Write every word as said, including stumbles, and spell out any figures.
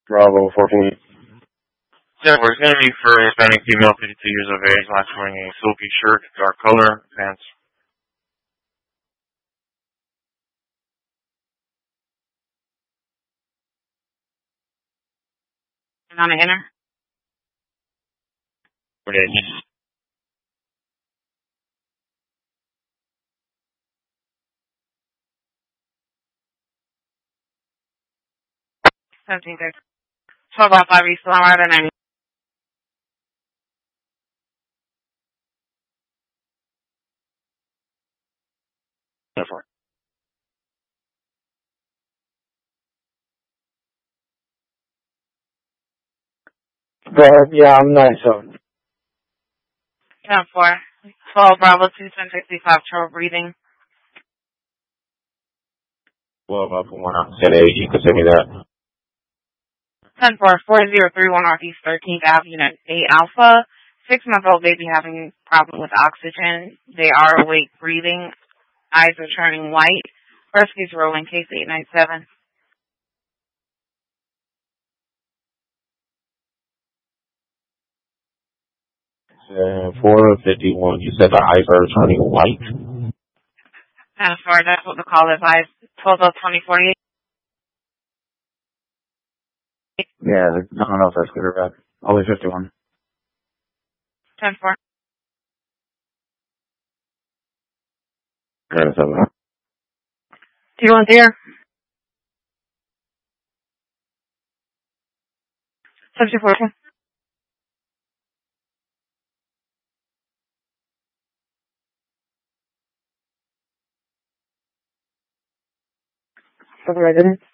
Bravo fourteen. Jaguar, it's going to be for a Hispanic female, fifty-two years of age, last wearing a silky shirt, dark color, pants. And on the inner? forty-eight. seventeen thirty. twelve oh five, East Long Rider, ninety. Therefore. Go ahead. Yeah, I'm nine seven. ten four. twelve Bravo two ten sixty-five, trouble breathing. Well, up one out. ten eight, you can send me that. ten four, four zero three one Northeast thirteenth Avenue, eight Alpha. Six-month-old baby having problem with oxygen. They are awake breathing. Eyes are turning white. Rescues rolling, case eight nine seven. Uh, four fifty-one, you said the eyes are turning white? ten four, that's what the call is. Eyes, twelve twenty forty-eight. Yeah, I don't know if that's good or bad. Only fifty-one. ten four. nine seven. Do you want there? Subject four. For the residents?